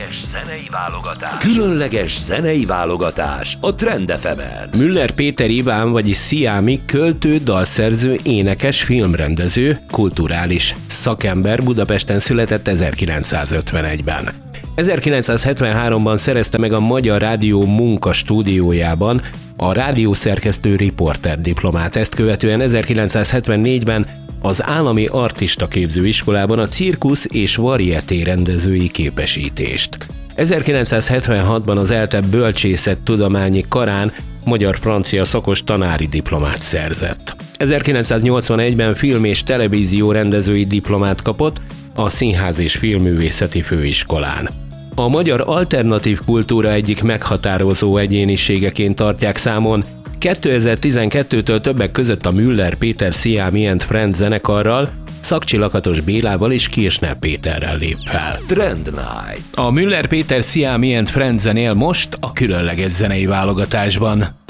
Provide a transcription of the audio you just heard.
Különleges zenei válogatás a Trend FM-en. Müller Péter Iván, vagyis Sziámi, költő, dalszerző, énekes, filmrendező, kulturális szakember, Budapesten született 1951-ben. 1973-ban szerezte meg a Magyar Rádió munkastúdiójában a rádiószerkesztő riporter diplomát, ezt követően 1974-ben az Állami Artista Képzőiskolában a cirkusz és varieté rendezői képesítést. 1976-ban az ELTE bölcsészettudományi karán magyar-francia szakos tanári diplomát szerzett. 1981-ben film- és televízió rendezői diplomát kapott a Színház és Filmművészeti Főiskolán. A magyar alternatív kultúra egyik meghatározó egyéniségeként tartják számon. 2012-től többek között a Müller Péter Sziámi and Friends zenekarral, Szakcsi Lakatos Bélával és Kirchner Péterrel lép fel. Trend Night. A Müller Péter Sziámi and Friends zenél most a különleges zenei válogatásban.